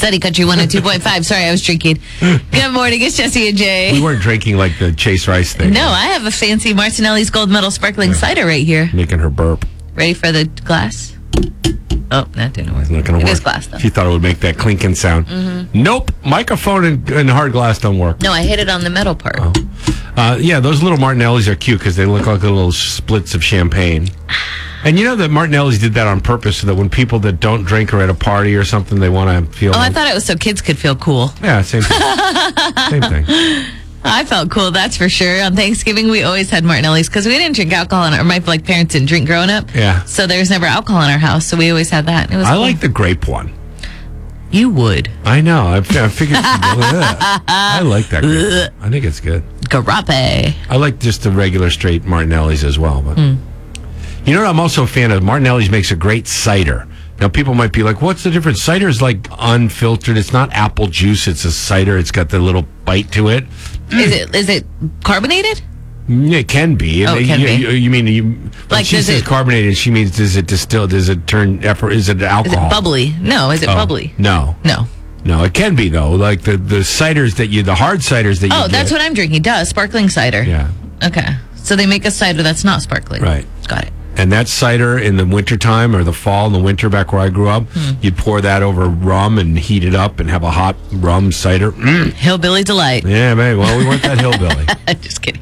Sunny Country 102.5. Sorry, I was drinking. Good morning. It's Jesse and Jay. We weren't drinking like the Chase Rice thing. No, I have a fancy Martinelli's Gold Medal Sparkling Cider right here. Making her burp. Ready for the glass? Oh, that didn't work. It's not going to work. It is glass, though. She thought it would make that clinking sound. Mm-hmm. Nope. Microphone and hard glass don't work. No, I hit it on the metal part. Oh. Yeah, those little Martinellis are cute because they look like little splits of champagne. And you know that Martinelli's did that on purpose so that when people that don't drink are at a party or something, they want to feel... Oh, I thought it was so kids could feel cool. Yeah, same thing. Same thing. I felt cool, that's for sure. On Thanksgiving, we always had Martinelli's because we didn't drink alcohol, or my parents didn't drink growing up. Yeah. So there was never alcohol in our house, so we always had that. It was I cool. like the grape one. You would. I know. I figured... I like that grape one. I think it's good. Garrape. I like just the regular straight Martinelli's as well, but... You know what I'm also a fan of? Martinelli's makes a great cider. Now, people might be like, what's the difference? Cider is like unfiltered. It's not apple juice. It's a cider. It's got the little bite to it. Is it carbonated? It can be. Oh, it can be. You mean, like she says carbonated, she means does it distill? Does it turn, is it alcohol? Is it bubbly? No, is it bubbly? No. No, it can be, though. Like the ciders the hard ciders that you get. Oh, that's what I'm drinking. Duh, sparkling cider. Yeah. Okay. So they make a cider that's not sparkling. Right. Got it. And that cider in the wintertime or the fall and the winter back where I grew up, you'd pour that over rum and heat it up and have a hot rum cider. Hillbilly delight. Yeah, man. Well, we weren't that hillbilly. Just kidding.